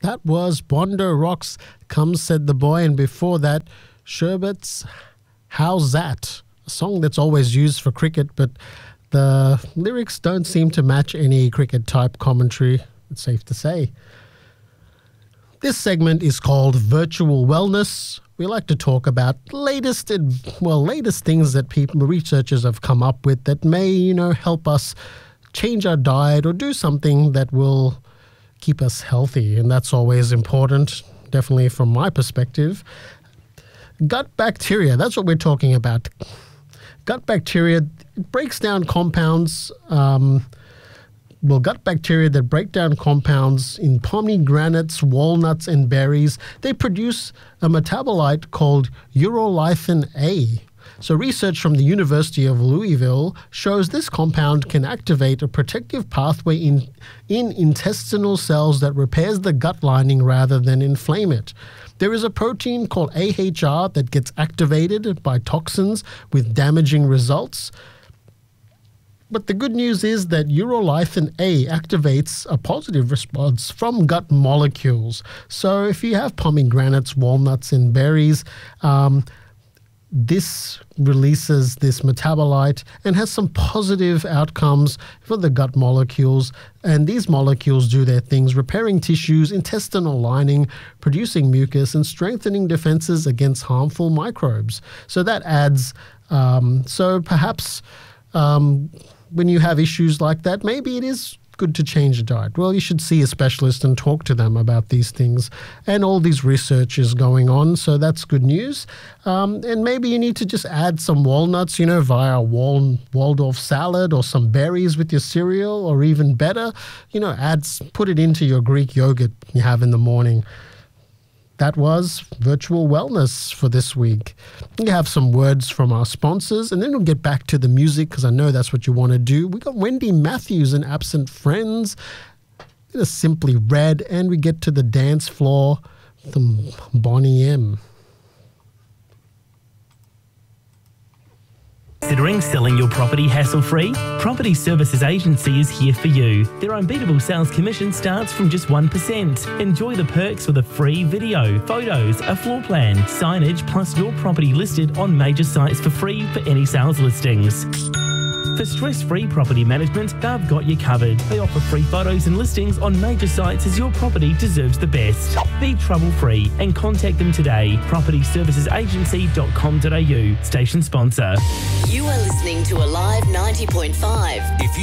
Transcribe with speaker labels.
Speaker 1: That was Bondo Rocks, Come Said the Boy, and before that, Sherbet's How's That? A song that's always used for cricket, but the lyrics don't seem to match any cricket-type commentary, it's safe to say. This segment is called Virtual Wellness. We like to talk about latest things that researchers have come up with that may, help us change our diet or do something that will keep us healthy, and that's always important, definitely from my perspective. Gut bacteria, that's what we're talking about. Gut bacteria breaks down compounds, gut bacteria that break down compounds in pomegranates, walnuts, and berries, they produce a metabolite called urolithin A. So research from the University of Louisville shows this compound can activate a protective pathway in intestinal cells that repairs the gut lining rather than inflame it. There is a protein called AHR that gets activated by toxins with damaging results. But the good news is that urolithin A activates a positive response from gut molecules. So if you have pomegranates, walnuts, and berries, this releases this metabolite and has some positive outcomes for the gut molecules. And these molecules do their things, repairing tissues, intestinal lining, producing mucus, and strengthening defenses against harmful microbes. So that adds, perhaps when you have issues like that, maybe it is good to change the diet. Well, you should see a specialist and talk to them about these things. And all these research is going on, so that's good news. And maybe you need to just add some walnuts, via Waldorf salad or some berries with your cereal, or even better, put it into your Greek yogurt you have in the morning. That was Virtual Wellness for this week. We have some words from our sponsors, and then we'll get back to the music because I know that's what you want to do. We got Wendy Matthews and Absent Friends, Simply Red, and we get to the dance floor, the Bonnie M.
Speaker 2: Considering selling your property hassle-free? Property Services Agency is here for you. Their unbeatable sales commission starts from just 1%. Enjoy the perks with a free video, photos, a floor plan, signage, plus your property listed on major sites for free for any sales listings. For stress-free property management, they've got you covered. They offer free photos and listings on major sites as your property deserves the best. Be trouble-free and contact them today. PropertyServicesAgency.com.au. Station sponsor.
Speaker 3: You are listening to Alive 90.5.
Speaker 4: If you